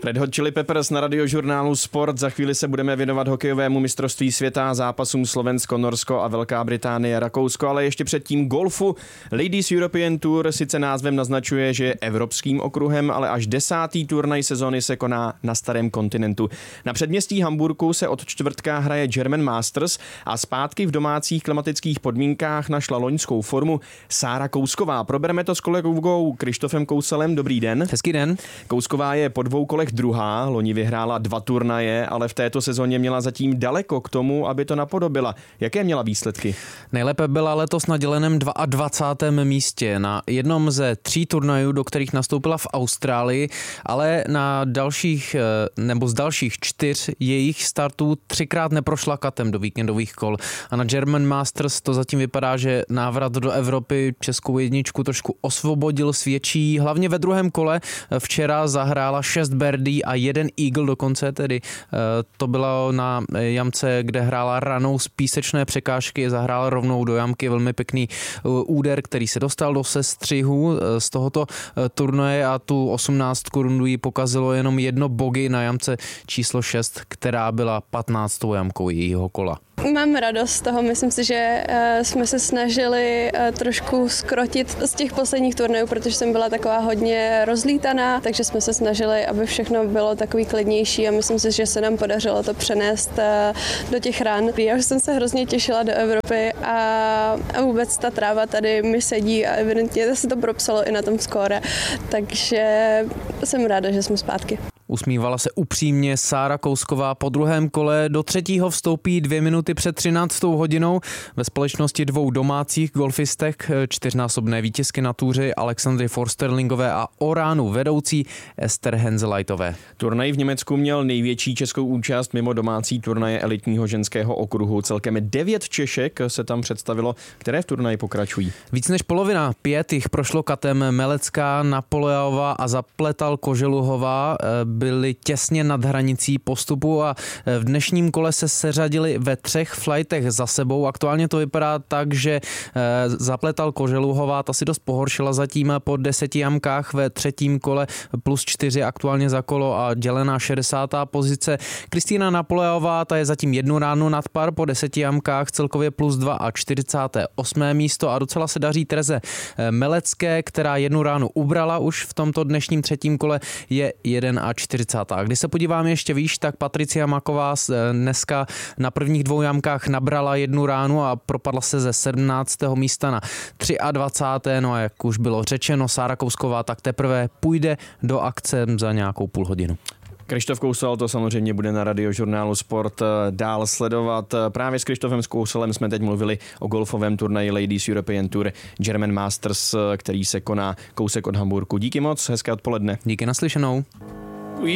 Red Hot Chili Peppers na Radiožurnálu Sport. Za chvíli se budeme věnovat hokejovému mistrovství světa, zápasům Slovensko, Norsko a Velká Británie, Rakousko, ale ještě předtím golfu. Ladies European Tour sice názvem naznačuje, že je evropským okruhem, ale až 10. turnaj sezony se koná na starém kontinentu. Na předměstí Hamburku se od čtvrtka hraje German Masters a zpátky v domácích klimatických podmínkách našla loňskou formu Sára Kousková. Probereme to s kolegou Krištofem Kouselem. Dobrý den. Hezký den. Kousková je po 2 kolech druhá, loni vyhrála 2 turnaje, ale v této sezóně měla zatím daleko k tomu, aby to napodobila. Jaké měla výsledky? Nejlépe byla letos na děleném 22. místě na jednom ze 3 turnajů, do kterých nastoupila v Austrálii, ale z dalších 4 jejich startů 3krát neprošla katem do víkendových kol. A na German Masters to zatím vypadá, že návrat do Evropy českou jedničku trošku osvobodil, svědčí. Hlavně ve druhém kole včera zahrála 6 birdie a 1 eagle dokonce, tedy to bylo na jamce, kde hrála ranou z písečné překážky, zahrála rovnou do jamky, velmi pěkný úder, který se dostal do sestřihu z tohoto turnaje a tu 18 rundu jí pokazilo jenom 1 bogey na jamce číslo 6, která byla 15. jamkou jejího kola. Mám radost z toho, myslím si, že jsme se snažili trošku zkrotit z těch posledních turnajů, protože jsem byla taková hodně rozlítaná, takže jsme se snažili, aby všechno bylo takový klidnější a myslím si, že se nám podařilo to přenést do těch ran. Já už jsem se hrozně těšila do Evropy a vůbec ta tráva tady mi sedí a evidentně se to propsalo i na tom skóre, takže jsem ráda, že jsme zpátky. Usmívala se upřímně Sára Kousková. Po druhém kole do třetího vstoupí 2 minuty před 13. hodinou ve společnosti 2 domácích golfistek, 4násobné vítězky na túře Alexandry Forsterlingové a Oránu vedoucí Ester Henselajtové. Turnaj v Německu měl největší českou účast mimo domácí turnaje elitního ženského okruhu. Celkem 9 Češek se tam představilo, které v turnaji pokračují. Víc než polovina, 5 jich prošlo katem. Melecká, Napoleová a Zapletal Koželuhová byli těsně nad hranicí postupu a v dnešním kole se seřadili ve 3 flightech za sebou. Aktuálně to vypadá tak, že Zapletal Koželuhová, ta si dost pohoršila zatím po 10 jamkách ve 3. kole +4 aktuálně za kolo a dělená 60. pozice. Kristýna Napoleová, ta je zatím 1 ránu nad par po 10 jamkách, celkově +2 a 48. místo a docela se daří Tereze Melecké, která 1 ránu ubrala už v tomto dnešním 3. kole, je 41. A když se podíváme ještě výš, tak Patricia Maková dneska na prvních 2 jamkách nabrala 1 ránu a propadla se ze 17. místa na 23. No a jak už bylo řečeno, Sára Kousková tak teprve půjde do akce za nějakou půl hodinu. Krištof Kousel to samozřejmě bude na Radiožurnálu Sport dál sledovat. Právě s Krištofem Kouselem jsme teď mluvili o golfovém turnaji Ladies European Tour German Masters, který se koná kousek od Hamburku. Díky moc, hezké odpoledne. Díky, naslyšenou.